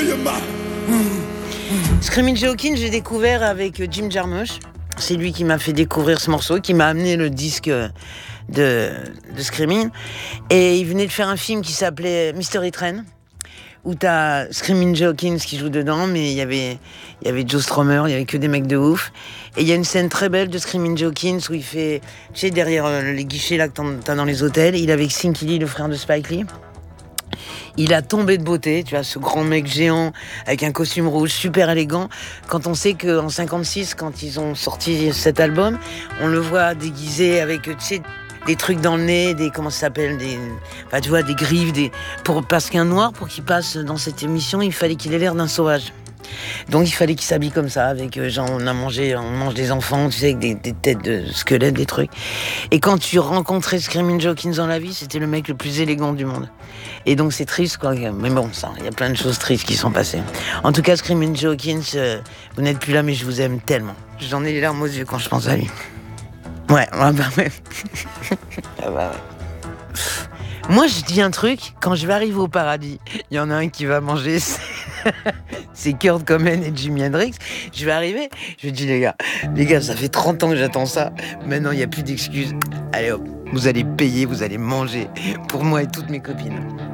Screaming Jay Hawkins, j'ai découvert avec Jim Jarmusch. C'est lui qui m'a fait découvrir ce morceau, qui m'a amené le disque de Screaming. Et il venait de faire un film qui s'appelait Mystery Train, où t'as Screaming Jay Hawkins qui joue dedans, mais il y avait Joe Strummer, il y avait que des mecs de ouf. Et il y a une scène très belle de Screaming Jay Hawkins où il fait, tu sais, derrière les guichets là que t'as dans les hôtels, il est avec Stinky Lee, le frère de Spike Lee. Il a tombé de beauté, tu vois, ce grand mec géant avec un costume rouge super élégant. Quand on sait qu'en 56, quand ils ont sorti cet album, on le voit déguisé avec, tu sais, des trucs dans le nez, comment ça s'appelle, enfin, tu vois, des griffes, parce qu'un noir, pour qu'il passe dans cette émission, il fallait qu'il ait l'air d'un sauvage. Donc il fallait qu'il s'habille comme ça, avec genre on mange des enfants, tu sais, avec des têtes de squelettes, des trucs. Et quand tu rencontrais Screaming Jay Hawkins dans la vie, c'était le mec le plus élégant du monde. Et donc c'est triste, quoi. Mais bon, ça, il y a plein de choses tristes qui sont passées. En tout cas, Screaming Jay Hawkins, vous n'êtes plus là, mais je vous aime tellement. J'en ai les larmes aux yeux quand je pense à lui. Ouais. Ah bah ouais. Moi, je dis un truc, quand je vais arriver au paradis, il y en a un qui va manger, c'est Kurt Cobain et Jimi Hendrix. Je vais arriver, je dis les gars, ça fait 30 ans que j'attends ça, maintenant il n'y a plus d'excuses. Allez hop, vous allez payer, vous allez manger, pour moi et toutes mes copines.